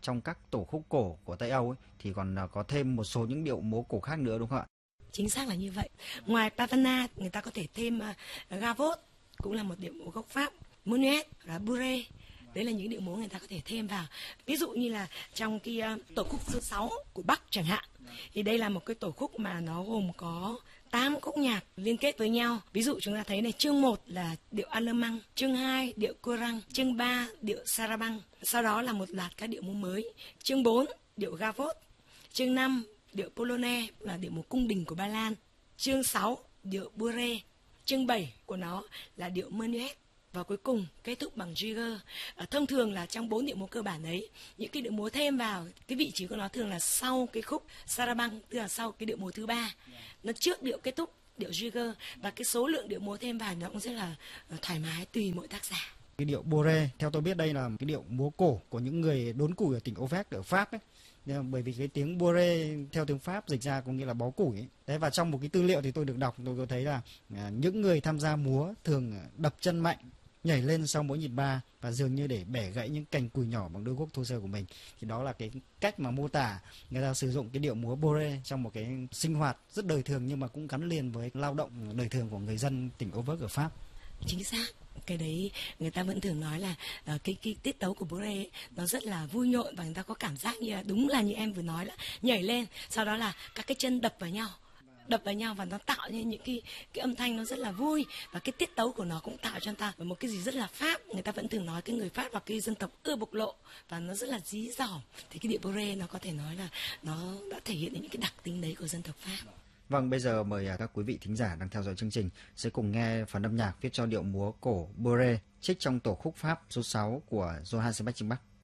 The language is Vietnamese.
trong các tổ khúc cổ của Tây Âu ấy, thì còn có thêm một số những điệu múa cổ khác nữa đúng không ạ? Chính xác là như vậy. Ngoài Pavana, người ta có thể thêm Gavotte, cũng là một điệu múa gốc Pháp, Menuet và Bourrée. Đấy là những điệu múa người ta có thể thêm vào. Ví dụ như là trong cái tổ khúc số 6 của Bắc chẳng hạn, thì đây là một cái tổ khúc mà nó gồm có 8 khúc nhạc liên kết với nhau. Ví dụ chúng ta thấy này, chương 1 là điệu Alemang, chương 2 điệu Courant, chương 3 điệu Sarabande. Sau đó là một loạt các điệu múa mới. Chương 4 điệu Gavotte, chương 5 điệu Polonaise là điệu múa cung đình của Ba Lan, chương 6 điệu Bourrée, chương 7 của nó là điệu Menuet, và cuối cùng kết thúc bằng Jigger. Thông thường là trong 4 điệu múa cơ bản ấy, những cái điệu múa thêm vào cái vị trí của nó thường là sau cái khúc Sarabande, tức là sau cái điệu múa thứ 3, nó trước điệu kết thúc điệu Jigger, và cái số lượng điệu múa thêm vào nó cũng rất là thoải mái tùy mỗi tác giả. Cái điệu Bourrée, theo tôi biết đây là cái điệu múa cổ của những người đốn củi ở tỉnh Auvergne ở Pháp ấy. Bởi vì cái tiếng Bourrée theo tiếng Pháp dịch ra có nghĩa là bó củi ấy. Đấy, và trong một cái tư liệu thì tôi được đọc, tôi có thấy là những người tham gia múa thường đập chân mạnh, nhảy lên sau mỗi nhịp ba và dường như để bẻ gãy những cành củi nhỏ bằng đôi guốc thô sơ của mình. Thì đó là cái cách mà mô tả người ta sử dụng cái điệu múa Bourrée trong một cái sinh hoạt rất đời thường, nhưng mà cũng gắn liền với lao động đời thường của người dân tỉnh Auvergne ở Pháp. Chính xác. Cái đấy người ta vẫn thường nói là cái tiết tấu của Bourrée nó rất là vui nhộn, và người ta có cảm giác như là đúng là như em vừa nói là nhảy lên, sau đó là các cái chân đập vào nhau và nó tạo nên những cái âm thanh nó rất là vui, và cái tiết tấu của nó cũng tạo cho người ta một cái gì rất là Pháp. Người ta vẫn thường nói cái người Pháp là cái dân tộc ưa bộc lộ và nó rất là dí dỏm, thì cái điệu Bourrée nó có thể nói là nó đã thể hiện những cái đặc tính đấy của dân tộc Pháp. Vâng, bây giờ mời các quý vị thính giả đang theo dõi chương trình sẽ cùng nghe phần âm nhạc viết cho điệu múa cổ Bourrée trích trong tổ khúc Pháp số 6 của Johann Sebastian Bach.